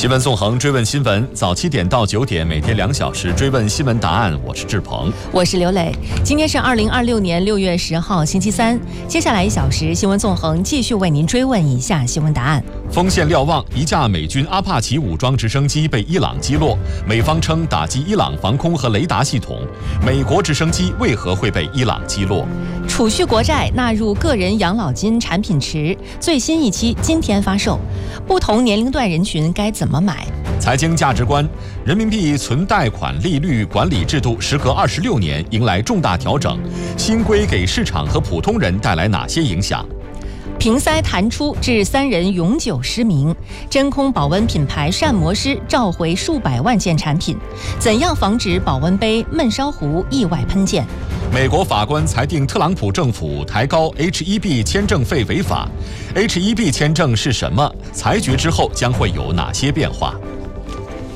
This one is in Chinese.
新闻纵横，追问新闻，早7点到9点，每天2小时追问新闻答案。我是志鹏， 我是刘磊。今天是2026年6月10号，星期三。接下来1小时，新闻纵横继续为您追问以下新闻答案。 锋线瞭望，一架美军阿帕奇武装直升机被伊朗击落，美方称打击伊朗防空和雷达系统。美国直升机为何会被伊朗击落？ 储蓄国债纳入个人养老金产品池，最新一期今天发售。不同年龄段人群该怎么买？ 财经价值观，人民币存贷款利率管理制度时隔26年迎来重大调整，新规给市场和普通人带来哪些影响？ 瓶塞弹出致3人永久失明，真空保温品牌膳魔师召回数百万件产品，怎样防止保温杯、焖烧壶意外喷溅？ 美国法官裁定特朗普政府抬高 H-1B 签证费违法。H-1B 签证是什么？裁决之后将会有哪些变化？